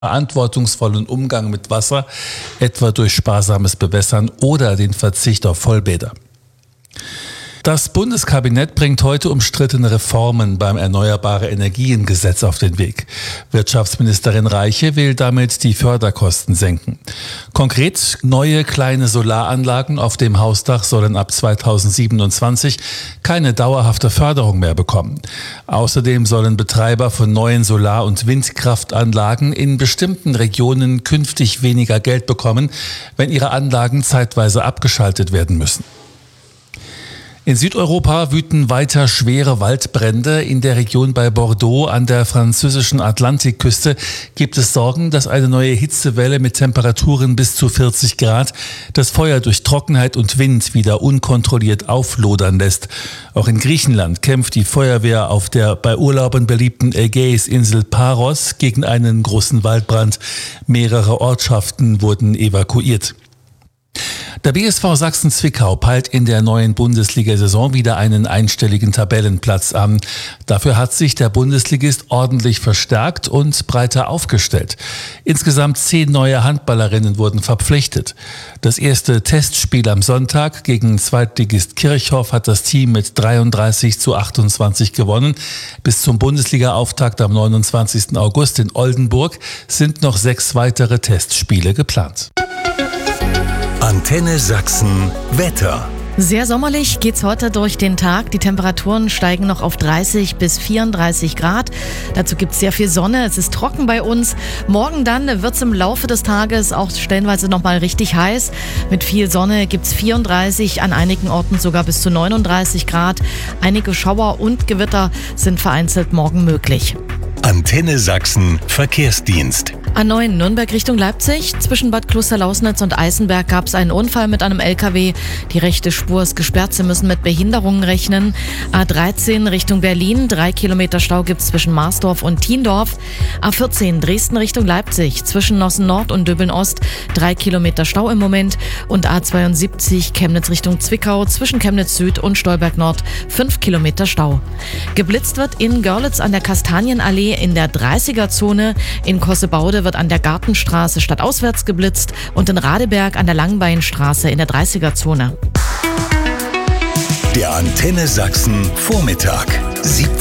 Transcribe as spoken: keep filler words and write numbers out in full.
verantwortungsvollen Umgang mit Wasser, etwa durch sparsames Bewässern oder den Verzicht auf Vollbäder. Das Bundeskabinett bringt heute umstrittene Reformen beim Erneuerbare-Energien-Gesetz auf den Weg. Wirtschaftsministerin Reiche will damit die Förderkosten senken. Konkret, neue kleine Solaranlagen auf dem Hausdach sollen ab zweitausendsiebenundzwanzig keine dauerhafte Förderung mehr bekommen. Außerdem sollen Betreiber von neuen Solar- und Windkraftanlagen in bestimmten Regionen künftig weniger Geld bekommen, wenn ihre Anlagen zeitweise abgeschaltet werden müssen. In Südeuropa wüten weiter schwere Waldbrände. In der Region bei Bordeaux an der französischen Atlantikküste gibt es Sorgen, dass eine neue Hitzewelle mit Temperaturen bis zu vierzig Grad das Feuer durch Trockenheit und Wind wieder unkontrolliert auflodern lässt. Auch in Griechenland kämpft die Feuerwehr auf der bei Urlaubern beliebten Ägäisinsel Paros gegen einen großen Waldbrand. Mehrere Ortschaften wurden evakuiert. Der B S V Sachsen-Zwickau peilt in der neuen Bundesliga-Saison wieder einen einstelligen Tabellenplatz an. Dafür hat sich der Bundesligist ordentlich verstärkt und breiter aufgestellt. Insgesamt zehn neue Handballerinnen wurden verpflichtet. Das erste Testspiel am Sonntag gegen Zweitligist Kirchhoff hat das Team mit dreiunddreißig zu achtundzwanzig gewonnen. Bis zum Bundesliga-Auftakt am neunundzwanzigsten August in Oldenburg sind noch sechs weitere Testspiele geplant. Antenne Sachsen Wetter. Sehr sommerlich geht's heute durch den Tag. Die Temperaturen steigen noch auf dreißig bis vierunddreißig Grad. Dazu gibt's sehr viel Sonne. Es ist trocken bei uns. Morgen dann wird's im Laufe des Tages auch stellenweise noch mal richtig heiß. Mit viel Sonne gibt's vierunddreißig, an einigen Orten sogar bis zu neununddreißig Grad. Einige Schauer und Gewitter sind vereinzelt morgen möglich. Antenne Sachsen Verkehrsdienst. A neun Nürnberg Richtung Leipzig. Zwischen Bad Klosterlausnitz und Eisenberg gab es einen Unfall mit einem L K W. Die rechte Spur ist gesperrt. Sie müssen mit Behinderungen rechnen. A dreizehn Richtung Berlin. Drei Kilometer Stau gibt es zwischen Marsdorf und Thiendorf. A vierzehn Dresden Richtung Leipzig. Zwischen Nossen Nord und Döbeln Ost. Drei Kilometer Stau im Moment. Und A zweiundsiebzig Chemnitz Richtung Zwickau. Zwischen Chemnitz Süd und Stolberg Nord. Fünf Kilometer Stau. Geblitzt wird in Görlitz an der Kastanienallee in der dreißiger-Zone. In Kossebaude wird an der Gartenstraße stadtauswärts geblitzt und in Radeberg an der Langbeinstraße in der dreißiger-Zone. Der Antenne Sachsen Vormittag. siebzehn